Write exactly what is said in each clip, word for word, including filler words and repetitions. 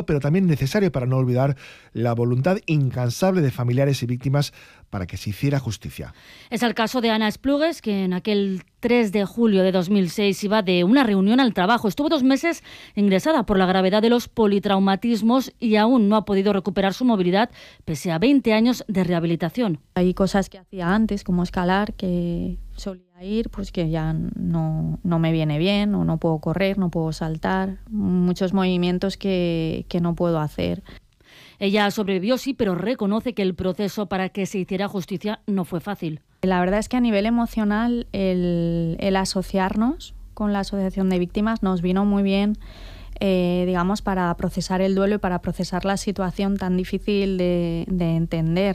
pero también necesario para no olvidar la voluntad incansable de familiares y víctimas para que se hiciera justicia. Es el caso de Ana Esplugues, que en aquel tres de julio de dos mil seis iba de una reunión al trabajo. Estuvo dos meses ingresada por la gravedad de los politraumatismos y aún no ha podido recuperar su movilidad pese a veinte años de rehabilitación. Hay cosas que hacía antes, como escalar, que solía ir, pues que ya no, no me viene bien, o no puedo correr, no puedo saltar, muchos movimientos que, que no puedo hacer. Ella sobrevivió, sí, pero reconoce que el proceso para que se hiciera justicia no fue fácil. La verdad es que a nivel emocional el, el asociarnos con la Asociación de Víctimas nos vino muy bien, eh, digamos, para procesar el duelo y para procesar la situación tan difícil de, de entender.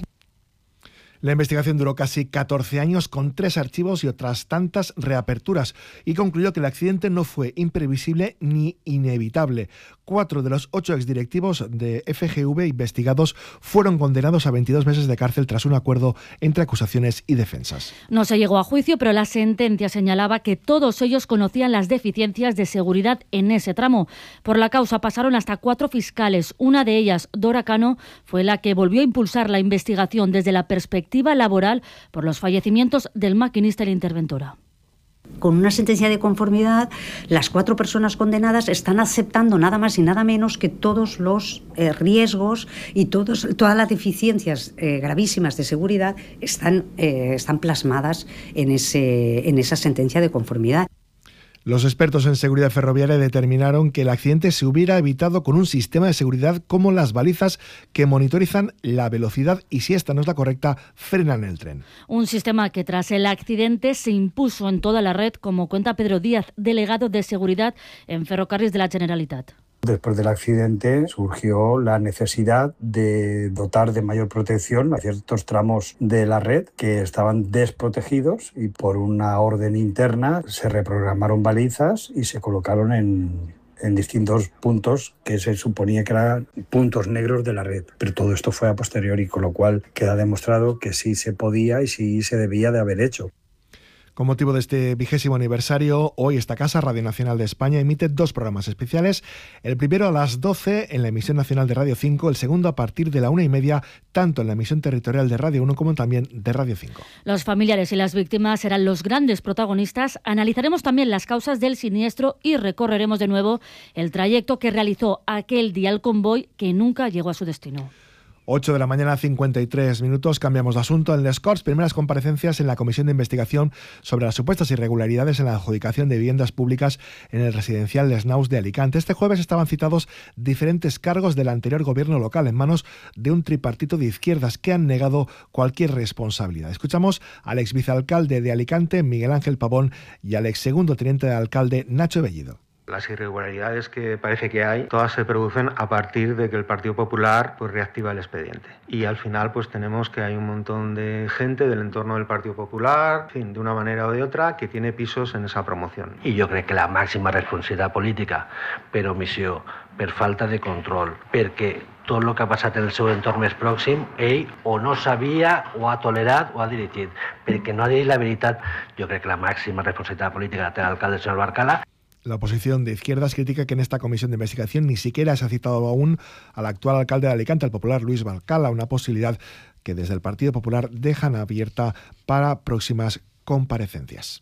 La investigación duró casi catorce años con tres archivos y otras tantas reaperturas y concluyó que el accidente no fue imprevisible ni inevitable. Cuatro de los ocho exdirectivos de F G V investigados fueron condenados a veintidós meses de cárcel tras un acuerdo entre acusaciones y defensas. No se llegó a juicio, pero la sentencia señalaba que todos ellos conocían las deficiencias de seguridad en ese tramo. Por la causa pasaron hasta cuatro fiscales. Una de ellas, Dora Cano, fue la que volvió a impulsar la investigación desde la perspectiva laboral por los fallecimientos del maquinista y la interventora. Con una sentencia de conformidad, las cuatro personas condenadas están aceptando nada más y nada menos que todos los eh, riesgos y todos, todas las deficiencias eh, gravísimas de seguridad están, eh, están plasmadas en, ese, en esa sentencia de conformidad. Los expertos en seguridad ferroviaria determinaron que el accidente se hubiera evitado con un sistema de seguridad como las balizas que monitorizan la velocidad y, si esta no es la correcta, frenan el tren. Un sistema que tras el accidente se impuso en toda la red, como cuenta Pedro Díaz, delegado de seguridad en Ferrocarriles de la Generalitat. Después del accidente surgió la necesidad de dotar de mayor protección a ciertos tramos de la red que estaban desprotegidos y por una orden interna se reprogramaron balizas y se colocaron en, en distintos puntos que se suponía que eran puntos negros de la red. Pero todo esto fue a posteriori, con lo cual queda demostrado que sí se podía y sí se debía de haber hecho. Con motivo de este vigésimo aniversario, hoy esta casa, Radio Nacional de España, emite dos programas especiales. El primero a las doce en la emisión nacional de Radio cinco, el segundo a partir de la una y media, tanto en la emisión territorial de Radio uno como también de Radio cinco. Los familiares y las víctimas serán los grandes protagonistas. Analizaremos también las causas del siniestro y recorreremos de nuevo el trayecto que realizó aquel día el convoy que nunca llegó a su destino. ocho de la mañana, cincuenta y tres minutos, cambiamos de asunto. En Les Corts, primeras comparecencias en la Comisión de Investigación sobre las supuestas irregularidades en la adjudicación de viviendas públicas en el residencial Les Naus de Alicante. Este jueves estaban citados diferentes cargos del anterior gobierno local en manos de un tripartito de izquierdas que han negado cualquier responsabilidad. Escuchamos al ex vicealcalde de Alicante, Miguel Ángel Pavón, y al ex segundo teniente de alcalde, Nacho Bellido. Las irregularidades que parece que hay, todas se producen a partir de que el Partido Popular pues reactiva el expediente. Y al final pues tenemos que hay un montón de gente del entorno del Partido Popular, en fin, de una manera o de otra, que tiene pisos en esa promoción. I jo crec que la màxima responsabilitat política per omissió, per falta de control, perquè tot el que ha passat en el seu entorn més pròxim, ell o no sabia, o ha tolerat, o ha dirigit. Perquè no ha dit la veritat, jo crec que la màxima responsabilitat política la té l'alcalde, el senyor Barcala. La oposición de izquierdas critica que en esta comisión de investigación ni siquiera se ha citado aún al actual alcalde de Alicante, el popular Luis Barcala, una posibilidad que desde el Partido Popular dejan abierta para próximas comparecencias.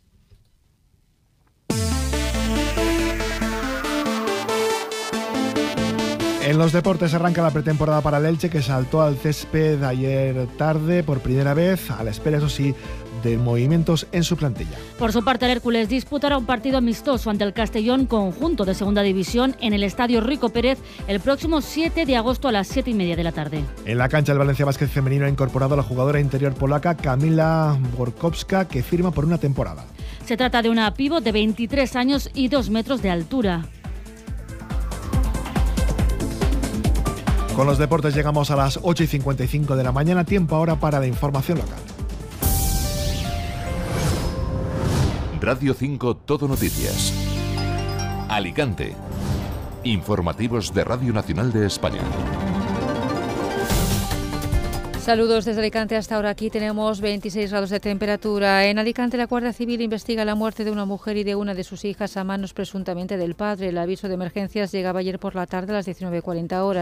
En los deportes arranca la pretemporada para el Elche, que saltó al césped ayer tarde por primera vez, a la espera, eso sí, de movimientos en su plantilla. Por su parte, el Hércules disputará un partido amistoso ante el Castellón, conjunto de segunda división, en el Estadio Rico Pérez el próximo siete de agosto a las siete y media de la tarde. En la cancha, el Valencia Basket femenino ha incorporado a la jugadora interior polaca Kamila Borkowska, que firma por una temporada. Se trata de una pívot de veintitrés años y dos metros de altura. Con los deportes llegamos a las ocho y cincuenta y cinco de la mañana, tiempo ahora para la información local. Radio cinco Todo Noticias. Alicante. Informativos de Radio Nacional de España. Saludos desde Alicante. Hasta ahora aquí tenemos veintiséis grados de temperatura. En Alicante, la Guardia Civil investiga la muerte de una mujer y de una de sus hijas a manos presuntamente del padre. El aviso de emergencias llegaba ayer por la tarde a las diecinueve cuarenta horas.